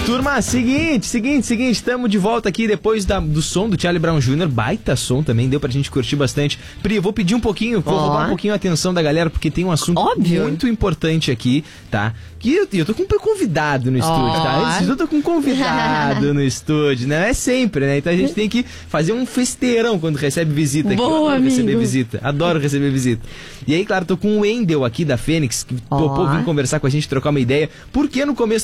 Turma, seguinte, estamos de volta aqui depois do som do Charlie Brown Jr., baita som também, deu pra gente curtir bastante. Pri, eu vou pedir um pouquinho, vou roubar um pouquinho a atenção da galera, porque tem um assunto muito importante aqui, tá? Que eu tô com um convidado no estúdio, tá? Eu tô com um convidado no estúdio, né? É sempre, né? Então a gente tem que fazer um festeirão quando recebe visita aqui. Boa, adoro receber amigo. visita, adoro receber visita. E aí, claro, tô com o Wendel aqui da Fênix, que topou vir conversar com a gente, trocar uma ideia, porque no começo